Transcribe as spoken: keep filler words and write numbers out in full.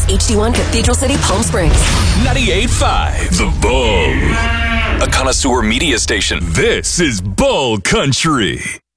H D one Cathedral City, Palm Springs. ninety-eight point five The Bull. A connoisseur media station. This is Bull Country.